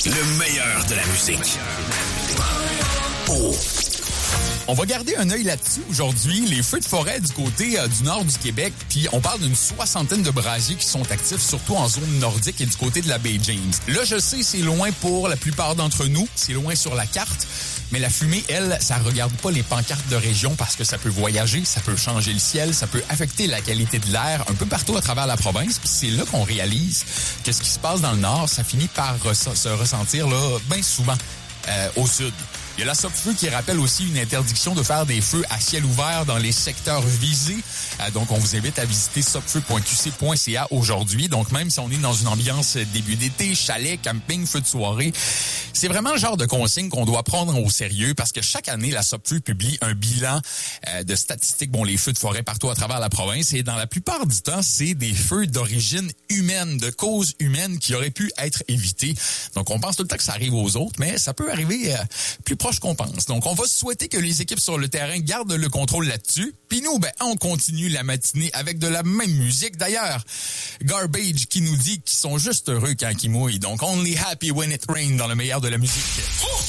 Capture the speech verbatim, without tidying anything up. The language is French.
Le meilleur de la musique. Oh. On va garder un œil là-dessus aujourd'hui. Les feux de forêt du côté euh, du nord du Québec, puis on parle d'une soixantaine de brasiers qui sont actifs, surtout en zone nordique et du côté de la baie James. Là, je sais, c'est loin pour la plupart d'entre nous. C'est loin sur la carte. Mais la fumée, elle, ça regarde pas les pancartes de région parce que ça peut voyager, ça peut changer le ciel, ça peut affecter la qualité de l'air un peu partout à travers la province. Puis c'est là qu'on réalise que ce qui se passe dans le nord, ça finit par res- se ressentir là bien souvent euh, au sud. Il y a la Sopfeu qui rappelle aussi une interdiction de faire des feux à ciel ouvert dans les secteurs visés. Euh, donc, on vous invite à visiter sopfeu point q c point c a aujourd'hui. Donc, même si on est dans une ambiance début d'été, chalet, camping, feu de soirée, c'est vraiment le genre de consigne qu'on doit prendre au sérieux parce que chaque année, la Sopfeu publie un bilan euh, de statistiques, bon, les feux de forêt partout à travers la province. Et dans la plupart du temps, c'est des feux d'origine humaine, de cause humaine qui auraient pu être évités. Donc, on pense tout le temps que ça arrive aux autres, mais ça peut arriver euh, plus proche qu'on pense. Donc, on va souhaiter que les équipes sur le terrain gardent le contrôle là-dessus. Puis nous, ben, on continue la matinée avec de la même musique. D'ailleurs, Garbage qui nous dit qu'ils sont juste heureux quand ils mouillent. Donc, only happy when it rains dans le meilleur de la musique.